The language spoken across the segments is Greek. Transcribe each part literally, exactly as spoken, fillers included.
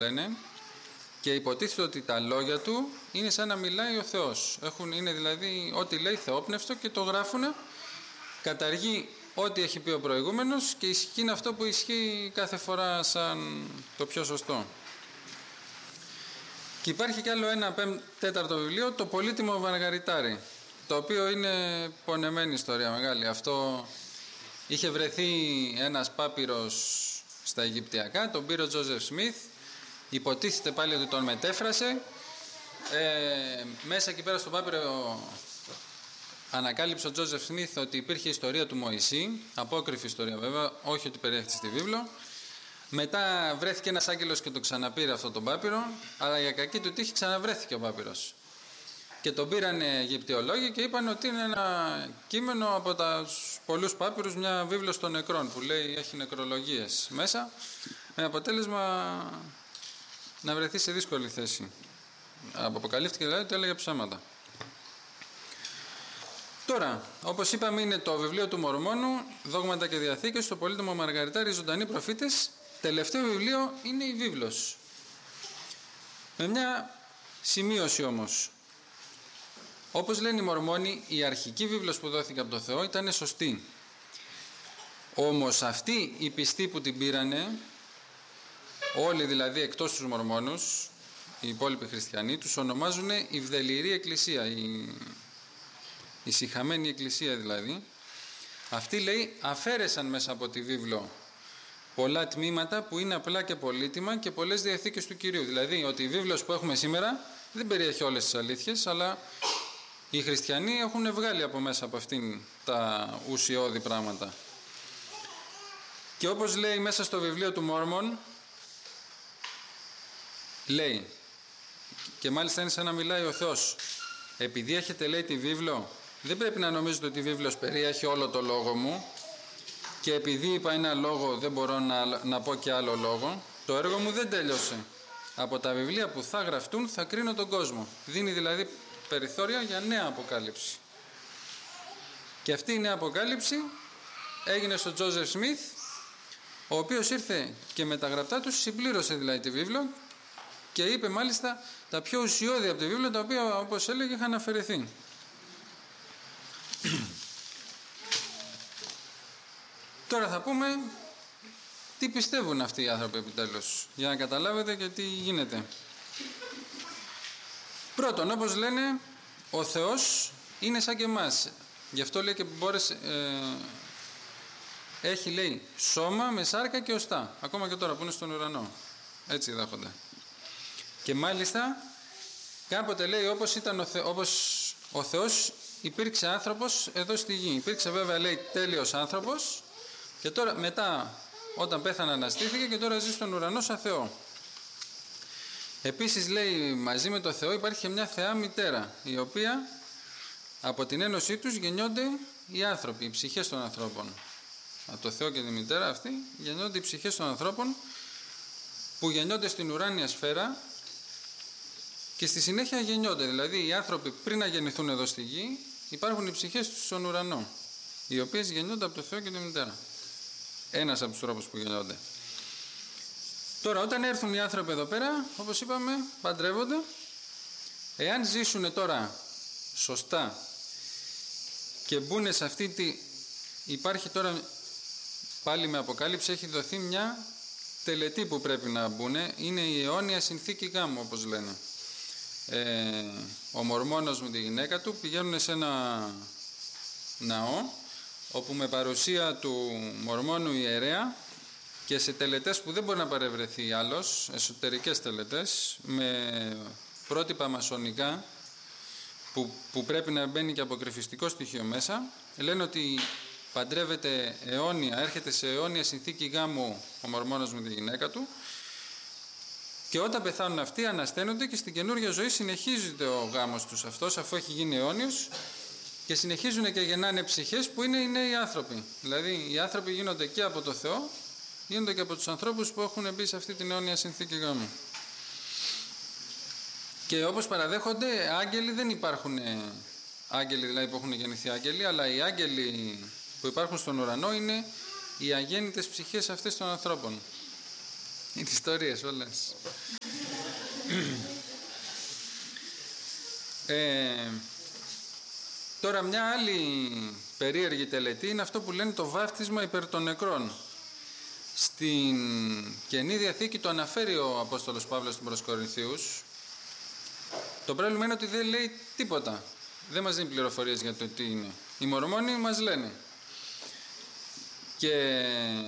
λένε, και υποτίθεται ότι τα λόγια του είναι σαν να μιλάει ο Θεός. Έχουν, είναι δηλαδή ό,τι λέει θεόπνευστο και το γράφουν, καταργεί ό,τι έχει πει ο προηγούμενος και ισχύει αυτό που ισχύει κάθε φορά σαν το πιο σωστό. Και υπάρχει κι άλλο ένα τέταρτο βιβλίο, το Πολύτιμο Μαργαριτάρι, το οποίο είναι πονεμένη ιστορία μεγάλη. Αυτό είχε βρεθεί ένας πάπυρος στα Αιγυπτιακά, τον πήρε ο Τζόζεφ Σμιθ, υποτίθεται πάλι ότι τον μετέφρασε. Ε, μέσα εκεί πέρα στο πάπυρο ανακάλυψε ο Τζόζεφ Σμιθ ότι υπήρχε ιστορία του Μωυσή, απόκριφη ιστορία βέβαια, όχι ότι περιέχεται στη βίβλο. Μετά βρέθηκε ένας άγγελος και το ξαναπήρε αυτό το πάπυρο, αλλά για κακή του τύχη ξαναβρέθηκε ο πάπυρος. Και τον πήρανε Αιγυπτιολόγοι και είπαν ότι είναι ένα κείμενο από τα πολλούς πάπυρους, μια βίβλος των νεκρών που λέει έχει νεκρολογίες μέσα, με αποτέλεσμα να βρεθεί σε δύσκολη θέση. Αποκαλύφθηκε δηλαδή ότι έλεγε ψέματα. Τώρα, όπως είπαμε, είναι το βιβλίο του Μορμόνου, Δόγματα και Διαθήκες, το Πολύτιμο Μαργαριτάρι, Ζωντανοί Προφήτες. Τελευταίο βιβλίο είναι η βίβλος. Με μια σημείωση όμως. Όπως λένε οι Μορμόνοι, η αρχική βίβλος που δόθηκε από το Θεό ήταν σωστή. Όμως αυτοί οι πιστοί που την πήρανε, όλοι δηλαδή εκτός τους Μορμόνους, οι υπόλοιποι χριστιανοί, τους ονομάζουν η Βδελιρή Εκκλησία, η, η σιχαμένη Εκκλησία δηλαδή. Αυτοί, λέει, αφαίρεσαν μέσα από τη βίβλο πολλά τμήματα που είναι απλά και πολύτιμα και πολλές διαθήκες του Κυρίου. Δηλαδή ότι η βίβλος που έχουμε σήμερα δεν περιέχει όλες τις αλήθειες, αλλά οι χριστιανοί έχουν βγάλει από μέσα από αυτήν τα ουσιώδη πράγματα. Και όπως λέει μέσα στο βιβλίο του Μόρμον, λέει, και μάλιστα είναι σαν να μιλάει ο Θεός, επειδή έχετε, λέει, τη βίβλο, δεν πρέπει να νομίζετε ότι η βίβλος περιέχει όλο το λόγο μου, και επειδή είπα ένα λόγο δεν μπορώ να, να πω και άλλο λόγο. Το έργο μου δεν τέλειωσε. Από τα βιβλία που θα γραφτούν θα κρίνω τον κόσμο. Δίνει δηλαδή περιθώρια για νέα αποκάλυψη. Και αυτή η νέα αποκάλυψη έγινε στον Τζόζεφ Σμιθ, ο οποίος ήρθε και με τα γραπτά του συμπλήρωσε δηλαδή τη βίβλο και είπε μάλιστα τα πιο ουσιώδη από τη βίβλο, τα οποία όπως έλεγε είχαν αφαιρεθεί. Τώρα θα πούμε τι πιστεύουν αυτοί οι άνθρωποι επιτέλους, για να καταλάβετε και τι γίνεται. Πρώτον, όπως λένε, ο Θεός είναι σαν και εμάς. Γι' αυτό λέει και μπόρεσε, ε, έχει, λέει, σώμα με σάρκα και οστά. Ακόμα και τώρα που είναι στον ουρανό. Έτσι δέχονται. Και μάλιστα κάποτε, λέει, όπως, ήταν ο, Θε, όπως ο Θεός υπήρξε άνθρωπος εδώ στη γη. Υπήρξε βέβαια, λέει, τέλειος άνθρωπος, και τώρα μετά όταν πέθανε αναστήθηκε και τώρα ζει στον ουρανό σαν Θεό. Επίσης, λέει, μαζί με το Θεό υπάρχει μια θεά μητέρα, η οποία από την ένωσή τους γεννιόνται οι άνθρωποι, οι ψυχές των ανθρώπων. Από το Θεό και τη μητέρα αυτή γεννιόνται οι ψυχές των ανθρώπων, που γεννιόνται στην ουράνια σφαίρα και στη συνέχεια γεννιόνται. Δηλαδή οι άνθρωποι πριν να γεννηθούν εδώ στη γη υπάρχουν οι ψυχές τους στον ουρανό, οι οποίες γεννιόνται από το Θεό και τη μητέρα. Ένας από τους τρόπους που γεννιόνται. Τώρα, όταν έρθουν οι άνθρωποι εδώ πέρα, όπως είπαμε, παντρεύονται. Εάν ζήσουν τώρα σωστά και μπουν σε αυτή τη... Υπάρχει τώρα πάλι με αποκάλυψη, έχει δοθεί μια τελετή που πρέπει να μπουν. Είναι η αιώνια συνθήκη γάμου, όπως λένε. Ε, ο Μορμόνος με τη γυναίκα του πηγαίνουν σε ένα ναό, όπου με παρουσία του Μορμόνου ιερέα και σε τελετές που δεν μπορεί να παρευρεθεί άλλος, εσωτερικές τελετές με πρότυπα μασονικά που, που πρέπει να μπαίνει και αποκρυφιστικό στοιχείο μέσα, λένε ότι παντρεύεται αιώνια, έρχεται σε αιώνια συνθήκη γάμου ο Μορμόνος με τη γυναίκα του, και όταν πεθάνουν αυτοί ανασταίνονται και στην καινούργια ζωή συνεχίζεται ο γάμος τους αυτός, αφού έχει γίνει αιώνιος, και συνεχίζουν και γεννάνε ψυχές που είναι οι νέοι άνθρωποι. Δηλαδή οι άνθρωποι γίνονται και από το Θεό, γίνονται και από τους ανθρώπους που έχουν μπει σε αυτή την αιώνια συνθήκη γάμου. Και όπως παραδέχονται, άγγελοι δεν υπάρχουν, άγγελοι δηλαδή που έχουν γεννηθεί άγγελοι, αλλά οι άγγελοι που υπάρχουν στον ουρανό είναι οι αγέννητες ψυχές αυτές των ανθρώπων. Είναι ιστορίες όλες. ε, τώρα μια άλλη περίεργη τελετή είναι αυτό που λένε το βάφτισμα υπέρ των νεκρών. Στην Καινή Διαθήκη το αναφέρει ο Απόστολος Παύλος στην προς Κορινθίους. Το πρόβλημα είναι ότι δεν λέει τίποτα. Δεν μας δίνει πληροφορίες για το τι είναι. Οι Μορμόνοι μας λένε. Και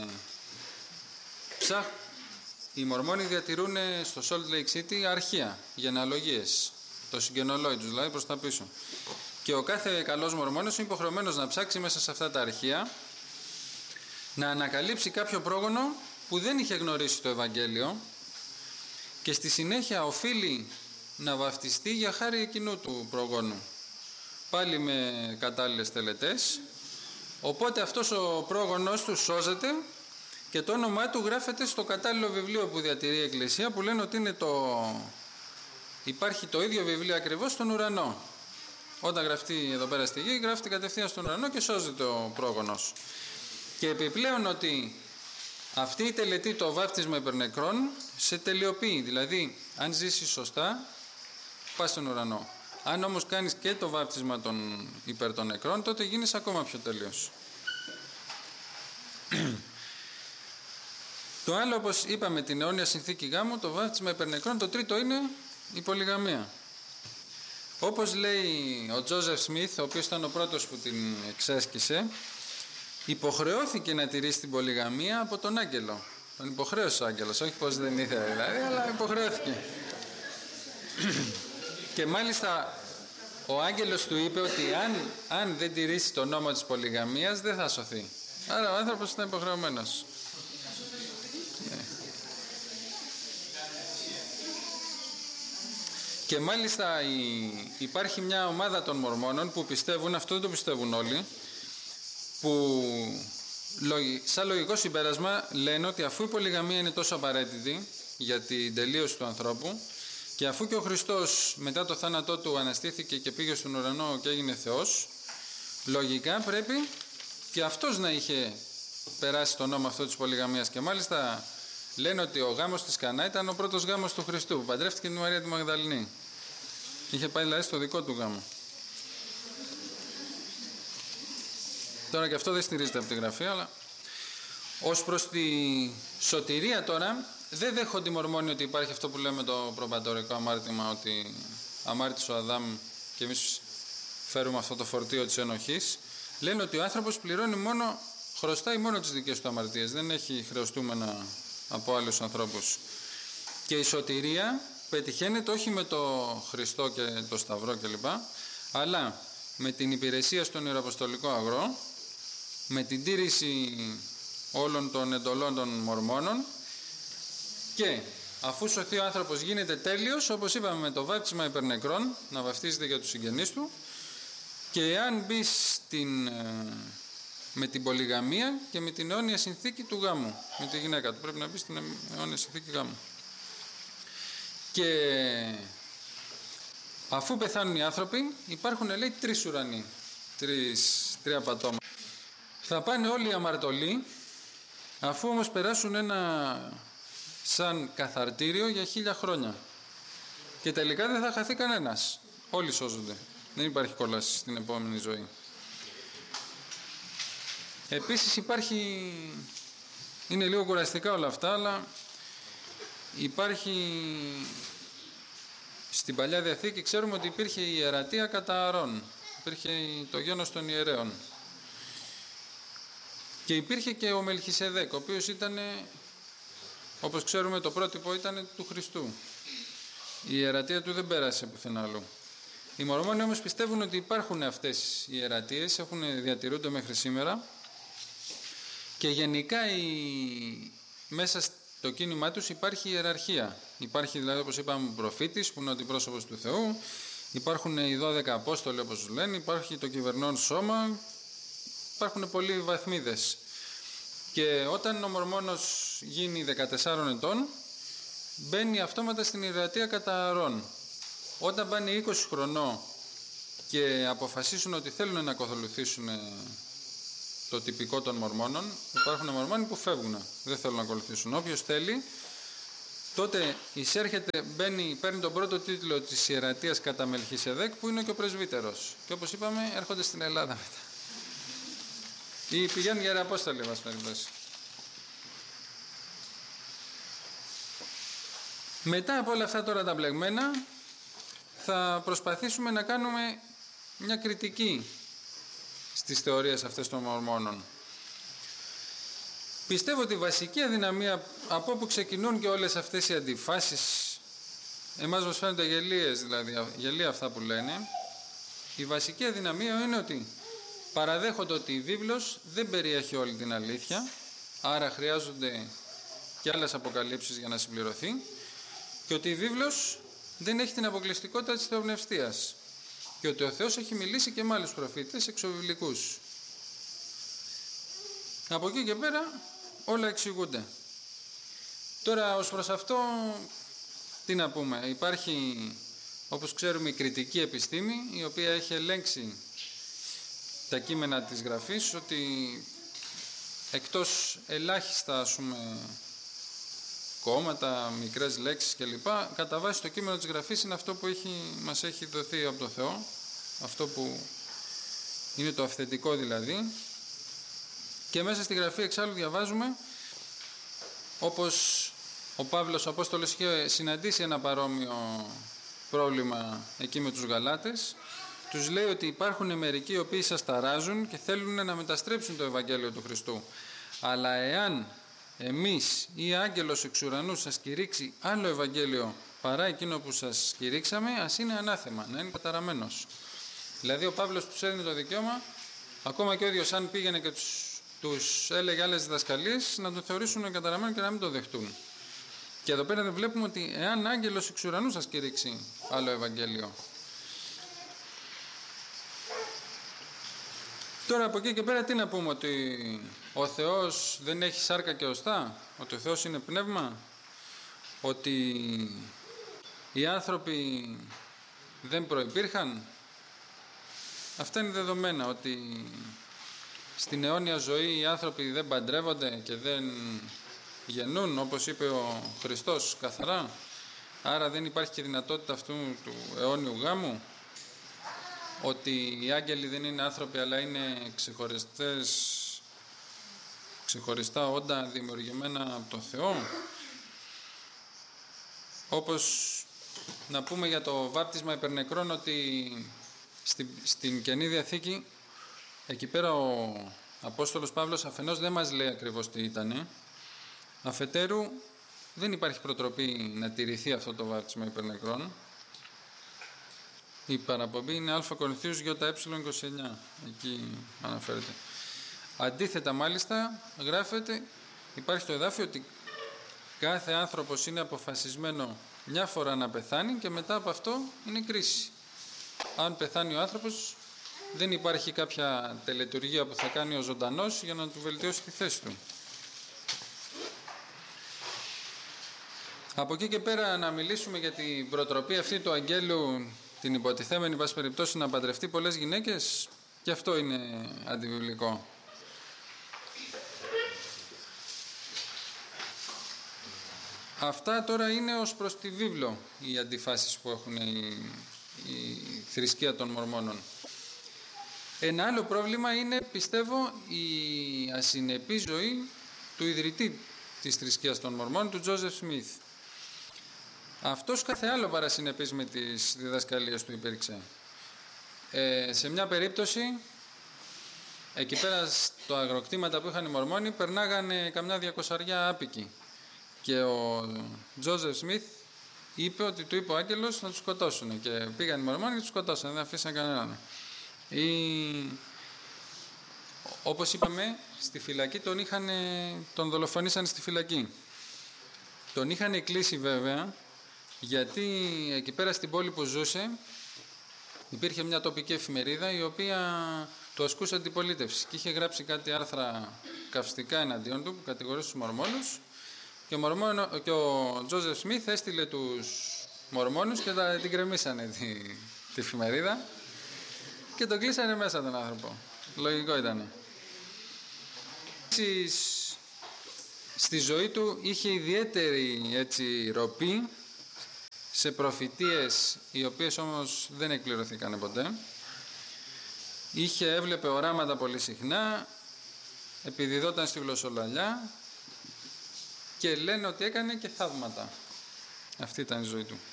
ψάχ... οι Μορμόνοι διατηρούν στο Salt Lake City αρχεία, γενεαλογίες, το συγγενολόι τους δηλαδή προς τα πίσω. Και ο κάθε καλός Μορμόνος είναι υποχρεωμένος να ψάξει μέσα σε αυτά τα αρχεία, να ανακαλύψει κάποιο πρόγονο που δεν είχε γνωρίσει το Ευαγγέλιο και στη συνέχεια οφείλει να βαφτιστεί για χάρη εκείνου του προγόνου, πάλι με κατάλληλες τελετές. Οπότε αυτός ο πρόγονος του σώζεται και το όνομά του γράφεται στο κατάλληλο βιβλίο που διατηρεί η Εκκλησία, που λένε ότι είναι το... υπάρχει το ίδιο βιβλίο ακριβώς στον ουρανό. Όταν γραφτεί εδώ πέρα στη γη, γράφεται κατευθείαν στον ουρανό και σώζεται ο πρόγονος. Και επιπλέον ότι αυτή η τελετή, το βάφτισμα υπέρ νεκρών, σε τελειοποιεί. Δηλαδή, αν ζήσεις σωστά, πας στον ουρανό. Αν όμως κάνεις και το βάφτισμα των υπέρ των νεκρών, τότε γίνεις ακόμα πιο τέλειος. Το άλλο, όπως είπαμε, την αιώνια συνθήκη γάμου, το βάφτισμα υπέρ νεκρών. Το τρίτο είναι η πολυγαμία. Όπως λέει ο Τζόζεφ Σμιθ, ο οποίος ήταν ο πρώτος που την εξέσκησε, υποχρεώθηκε να τηρήσει την πολυγαμία από τον άγγελο. Τον υποχρέωσε ο άγγελος, όχι πως δεν ήθελε δηλαδή, αλλά υποχρεώθηκε. Και μάλιστα ο άγγελος του είπε ότι αν, αν δεν τηρήσει τον νόμο της πολυγαμίας δεν θα σωθεί. Άρα ο άνθρωπος ήταν υποχρεωμένος. Και μάλιστα η, υπάρχει μια ομάδα των Μορμόνων που πιστεύουν, αυτό δεν το πιστεύουν όλοι, που σαν λογικό συμπέρασμα λένε ότι αφού η πολυγαμία είναι τόσο απαραίτητη για την τελείωση του ανθρώπου και αφού και ο Χριστός μετά το θάνατό του αναστήθηκε και πήγε στον ουρανό και έγινε Θεός, λογικά πρέπει και αυτός να είχε περάσει το νόμο αυτό της πολυγαμίας. Και μάλιστα λένε ότι ο γάμος της Κανά ήταν ο πρώτος γάμος του Χριστού, που παντρεύτηκε τη Μαρία τη Μαγδαληνή. Είχε πάει δηλαδή στο δικό του γάμο. Τώρα και αυτό δεν στηρίζεται από τη Γραφή, αλλά ως προς τη σωτηρία τώρα, δεν δέχονται οι Μορμόνοι ότι υπάρχει αυτό που λέμε το προπατορικό αμάρτημα, ότι αμάρτησε ο Αδάμ και εμείς φέρουμε αυτό το φορτίο της ενοχής. Λένε ότι ο άνθρωπος πληρώνει μόνο, χρωστάει μόνο τις δικές του αμαρτίες, δεν έχει χρεωστούμενα από άλλους ανθρώπους. Και η σωτηρία πετυχαίνεται όχι με το Χριστό και το Σταυρό κλπ, αλλά με την υπηρεσία στον Ιεροαποστολικό Αγρό, με την τήρηση όλων των εντολών των Μορμόνων, και αφού σωθεί ο άνθρωπος γίνεται τέλειος, όπως είπαμε, με το βάπτισμα υπέρ νεκρών, να βαφτίζεται για τους συγγενείς του, και αν μπει στην, με την πολυγαμία και με την αιώνια συνθήκη του γάμου, με τη γυναίκα του, πρέπει να μπει στην αιώνια συνθήκη γάμου. Και αφού πεθάνουν οι άνθρωποι, υπάρχουν, λέει, τρεις ουρανοί, τρεις, τρία πατώματα. Θα πάνε όλοι οι αμαρτωλοί, αφού όμως περάσουν ένα σαν καθαρτήριο για χίλια χρόνια. Και τελικά δεν θα χαθεί κανένας. Όλοι σώζονται. Δεν υπάρχει κόλαση στην επόμενη ζωή. Επίσης υπάρχει, είναι λίγο κουραστικά όλα αυτά, αλλά υπάρχει στην Παλιά Διαθήκη, ξέρουμε ότι υπήρχε η ιερατεία κατά Αρών, υπήρχε το γένος των ιερέων, και υπήρχε και ο Μελχισεδέκ, ο οποίος ήταν, όπως ξέρουμε, το πρότυπο ήταν του Χριστού. Η ιερατεία του δεν πέρασε πουθενά αλλού. Οι Μορμόνοι όμως πιστεύουν ότι υπάρχουν αυτές οι ιερατείες, έχουν, διατηρούνται μέχρι σήμερα, και γενικά η, μέσα στο κίνημά τους υπάρχει ιεραρχία. Υπάρχει δηλαδή, όπως είπαμε, ο προφήτης που είναι ο αντιπρόσωπος του Θεού, υπάρχουν οι δώδεκα Απόστολοι όπως λένε, υπάρχει το κυβερνών σώμα, υπάρχουν πολλοί βαθμίδες. Και όταν ο Μορμόνος γίνει δεκατεσσάρων ετών, μπαίνει αυτόματα στην ιερατεία κατά Αρών. Όταν πάνε είκοσι χρονών και αποφασίσουν ότι θέλουν να ακολουθήσουν το τυπικό των Μορμόνων, υπάρχουν Μορμόνοι που φεύγουν, δεν θέλουν να ακολουθήσουν. Όποιος θέλει τότε εισέρχεται, μπαίνει, παίρνει τον πρώτο τίτλο της ιερατείας κατά Μελχισεδέκ, που είναι και ο πρεσβύτερος. Και όπως είπαμε, έρχονται στην Ελλάδα μετά. Ή πηγαίνουν για Ιεραπόστολοι, εν πάση περιπτώσει. Μετά από όλα αυτά τώρα τα μπλεγμένα, θα προσπαθήσουμε να κάνουμε μια κριτική στις θεωρίες αυτές των Μορμόνων. Πιστεύω ότι η βασική αδυναμία, από όπου ξεκινούν και όλες αυτές οι αντιφάσεις, εμάς μας φαίνονται γελίες, δηλαδή γελία αυτά που λένε, η βασική αδυναμία είναι ότι παραδέχονται ότι η βίβλος δεν περιέχει όλη την αλήθεια, άρα χρειάζονται και άλλες αποκαλύψεις για να συμπληρωθεί, και ότι η βίβλος δεν έχει την αποκλειστικότητα της θεοπνευστίας και ότι ο Θεός έχει μιλήσει και με άλλους προφήτες εξωβιβλικούς. Από εκεί και πέρα όλα εξηγούνται. Τώρα ως προς αυτό τι να πούμε, υπάρχει, όπως ξέρουμε, η κριτική επιστήμη, η οποία έχει ελέγξει τα κείμενα της Γραφής, ότι εκτός ελάχιστα, ας πούμε, κόμματα, μικρές λέξεις κλπ, κατά βάση το κείμενο της Γραφής είναι αυτό που έχει, μας έχει δοθεί από το Θεό, αυτό που είναι το αυθεντικό δηλαδή. Και μέσα στη Γραφή εξάλλου διαβάζουμε, όπως ο Παύλος Απόστολος είχε συναντήσει ένα παρόμοιο πρόβλημα εκεί με τους Γαλάτες, τους λέει ότι υπάρχουν μερικοί οι οποίοι σας ταράζουν και θέλουν να μεταστρέψουν το Ευαγγέλιο του Χριστού. Αλλά εάν εμείς ή άγγελος εξ ουρανού σας κηρύξει άλλο Ευαγγέλιο παρά εκείνο που σας κηρύξαμε, ας είναι ανάθεμα, να είναι καταραμένος. Δηλαδή ο Παύλος τους έδινε το δικαίωμα, ακόμα και ο ίδιος αν πήγαινε και τους, τους έλεγε άλλες διδασκαλίες, να τον θεωρήσουν καταραμένο και να μην το δεχτούν. Και εδώ πέρα δεν βλέπουμε ότι εάν άγγελος εξ ουρανού σας κηρύξει άλλο Ευαγγέλιο. Τώρα από εκεί και πέρα τι να πούμε, ότι ο Θεός δεν έχει σάρκα και οστά, ότι ο Θεός είναι πνεύμα, ότι οι άνθρωποι δεν προϋπήρχαν. Αυτά είναι δεδομένα, ότι στην αιώνια ζωή οι άνθρωποι δεν παντρεύονται και δεν γεννούν, όπως είπε ο Χριστός καθαρά, άρα δεν υπάρχει και δυνατότητα αυτού του αιώνιου γάμου, ότι οι άγγελοι δεν είναι άνθρωποι αλλά είναι ξεχωριστές, ξεχωριστά όντα δημιουργημένα από τον Θεό. Όπως να πούμε για το βάπτισμα υπερνεκρών, ότι στην, στην Καινή Διαθήκη εκεί πέρα ο Απόστολος Παύλος αφενός δεν μας λέει ακριβώς τι ήτανε, αφετέρου δεν υπάρχει προτροπή να τηρηθεί αυτό το βάπτισμα υπερνεκρών. Η παραπομπή είναι Α Κορινθίους ΙΕ είκοσι εννιά, εκεί αναφέρεται. Αντίθετα μάλιστα γράφεται, υπάρχει το εδάφιο ότι κάθε άνθρωπος είναι αποφασισμένο μια φορά να πεθάνει και μετά από αυτό είναι κρίση. Αν πεθάνει ο άνθρωπος δεν υπάρχει κάποια τελετουργία που θα κάνει ο ζωντανός για να του βελτιώσει τη θέση του. Από εκεί και πέρα να μιλήσουμε για την προτροπή αυτή του αγγέλου, την υποτιθέμενη πάση περιπτώσει να παντρευτεί πολλές γυναίκες, και αυτό είναι αντιβιβλικό. Αυτά τώρα είναι ως προς τη βίβλο οι αντιφάσεις που έχουν η, η θρησκεία των Μορμόνων. Ένα άλλο πρόβλημα είναι, πιστεύω, η ασυνεπή ζωή του ιδρυτή της θρησκείας των Μορμόνων, του Τζόζεφ Σμιθ. Αυτός κάθε άλλο παρασυνεπής με τις διδασκαλίες του υπήρξε. Ε, σε μια περίπτωση, εκεί πέρα στο αγροκτήματα που είχαν οι Μορμόνοι, περνάγανε καμιά διακοσαριά άπικοι. Και ο Τζόζεφ Σμιθ είπε ότι του είπε ο άγγελος να τους σκοτώσουν. Και πήγαν οι Μορμόνοι και τους σκοτώσαν, δεν αφήσαν κανέναν. Ή, όπως είπαμε, στη φυλακή τον, είχαν, τον δολοφονήσαν στη φυλακή. Τον είχαν κλείσει βέβαια, γιατί εκεί πέρα στην πόλη που ζούσε υπήρχε μια τοπική εφημερίδα η οποία του ασκούσε αντιπολίτευση και είχε γράψει κάτι άρθρα καυστικά εναντίον του που κατηγορούσε τους Μορμόνους, και ο, Μορμόνο, και ο Τζόζεφ Σμιθ έστειλε τους Μορμόνους και τα, την κρεμίσανε τη, τη εφημερίδα και τον κλείσανε μέσα τον άνθρωπο. Λογικό ήτανε. στη ζωή του είχε ιδιαίτερη έτσι, ροπή σε προφητείες, οι οποίες όμως δεν εκπληρωθήκαν ποτέ. Είχε, έβλεπε οράματα πολύ συχνά, επιδιδόταν στη γλωσσολαλιά και λένε ότι έκανε και θαύματα. Αυτή ήταν η ζωή του.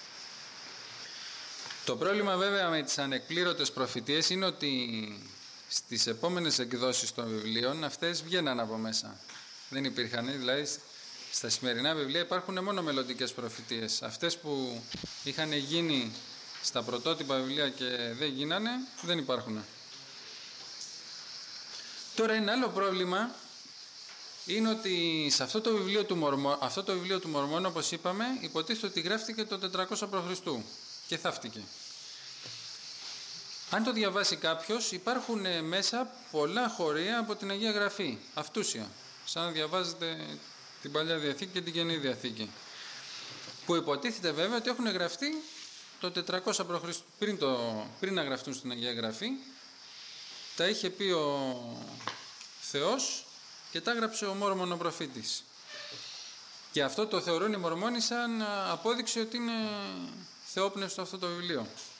Το πρόβλημα βέβαια με τις ανεκπλήρωτες προφητείες είναι ότι στις επόμενες εκδόσεις των βιβλίων αυτές βγαίναν από μέσα. Δεν υπήρχαν, δηλαδή στα σημερινά βιβλία υπάρχουν μόνο μελλοντικές προφητείες. Αυτές που είχαν γίνει στα πρωτότυπα βιβλία και δεν γίνανε, δεν υπάρχουν. Τώρα ένα άλλο πρόβλημα είναι ότι σε αυτό το βιβλίο του Μορμών, αυτό το βιβλίο του Μορμών, όπως είπαμε, υποτίθεται ότι γράφτηκε το τετρακόσια προ Χριστού και θαύτηκε. Αν το διαβάσει κάποιος, υπάρχουν μέσα πολλά χωρία από την Αγία Γραφή, αυτούσια, σαν να διαβάζετε την Παλιά Διαθήκη και την Καινή Διαθήκη, που υποτίθεται βέβαια ότι έχουν γραφτεί το τετρακόσια προ Χριστού, πριν, το, πριν να γραφτούν στην Αγία Γραφή, τα είχε πει ο Θεός και τα έγραψε ο Μόρμον ο προφήτης. Και αυτό το θεωρούν οι Μορμόνοι σαν απόδειξη ότι είναι θεόπνευστο αυτό το βιβλίο.